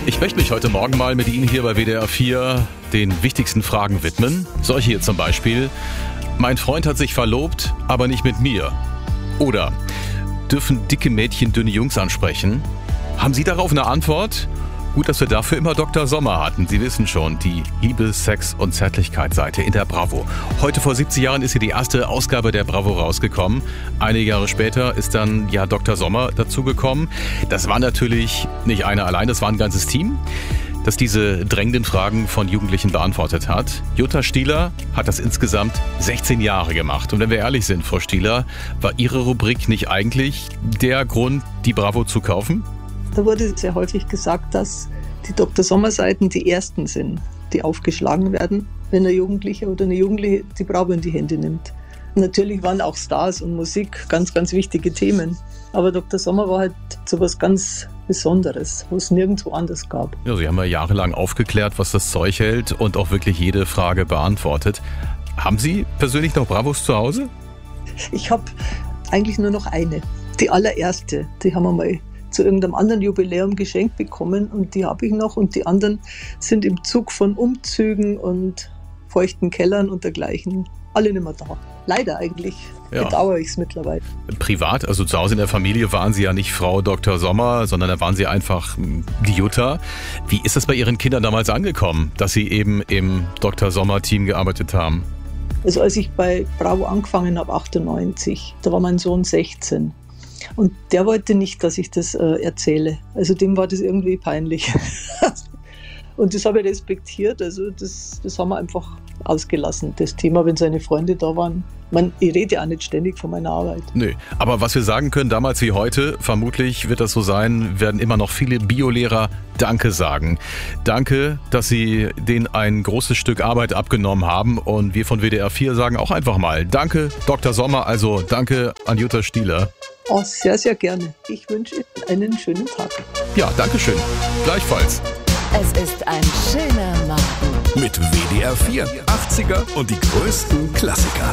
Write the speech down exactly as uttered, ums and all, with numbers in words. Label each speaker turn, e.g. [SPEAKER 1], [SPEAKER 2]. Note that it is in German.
[SPEAKER 1] Ich möchte mich heute Morgen mal mit Ihnen hier bei W D R vier den wichtigsten Fragen widmen. Solche hier zum Beispiel. Mein Freund hat sich verlobt, aber nicht mit mir. Oder dürfen dicke Mädchen dünne Jungs ansprechen? Haben Sie darauf eine Antwort? Gut, dass wir dafür immer Doktor Sommer hatten. Sie wissen schon, die Liebe, Sex und Zärtlichkeit-Seite in der Bravo. Heute vor siebzig Jahren ist hier die erste Ausgabe der Bravo rausgekommen. Einige Jahre später ist dann ja Doktor Sommer dazugekommen. Das war natürlich nicht einer allein, das war ein ganzes Team, das diese drängenden Fragen von Jugendlichen beantwortet hat. Jutta Stieler hat das insgesamt sechzehn Jahre gemacht. Und wenn wir ehrlich sind, Frau Stieler, war Ihre Rubrik nicht eigentlich der Grund, die Bravo zu kaufen?
[SPEAKER 2] Da wurde sehr häufig gesagt, dass die Doktor Sommer-Seiten die ersten sind, die aufgeschlagen werden, wenn ein Jugendlicher oder eine Jugendliche die Bravo in die Hände nimmt. Natürlich waren auch Stars und Musik ganz, ganz wichtige Themen. Aber Doktor Sommer war halt so was ganz Besonderes, was es nirgendwo anders gab.
[SPEAKER 1] Ja, Sie haben ja jahrelang aufgeklärt, was das Zeug hält und auch wirklich jede Frage beantwortet. Haben Sie persönlich noch Bravos zu Hause?
[SPEAKER 2] Ich habe eigentlich nur noch eine. Die allererste, die haben wir mal zu irgendeinem anderen Jubiläum geschenkt bekommen und die habe ich noch und die anderen sind im Zug von Umzügen und feuchten Kellern und dergleichen alle nicht mehr da. Leider eigentlich. Ja. Bedauere ich es mittlerweile.
[SPEAKER 1] Privat, also zu Hause in der Familie, waren Sie ja nicht Frau Doktor Sommer, sondern da waren Sie einfach die Jutta. Wie ist das bei Ihren Kindern damals angekommen, dass Sie eben im Doktor Sommer-Team gearbeitet haben?
[SPEAKER 2] Also als ich bei Bravo angefangen habe, achtundneunzig, da war mein Sohn sechzehn. Und der wollte nicht, dass ich das äh, erzähle. Also dem war das irgendwie peinlich. Und das habe ich respektiert. Also das, das haben wir einfach ausgelassen, das Thema, wenn seine Freunde da waren. Man, ich rede ja auch nicht ständig von meiner Arbeit.
[SPEAKER 1] Nö, aber was wir sagen können, damals wie heute, vermutlich wird das so sein, werden immer noch viele Biolehrer Danke sagen. Danke, dass Sie denen ein großes Stück Arbeit abgenommen haben. Und wir von W D R vier sagen auch einfach mal Danke, Doktor Sommer, also danke an Jutta Stieler.
[SPEAKER 2] Oh, sehr, sehr gerne. Ich wünsche Ihnen einen schönen Tag.
[SPEAKER 1] Ja, danke schön. Gleichfalls.
[SPEAKER 3] Es ist ein schöner Morgen.
[SPEAKER 4] Mit W D R vier. achtziger und die größten Klassiker.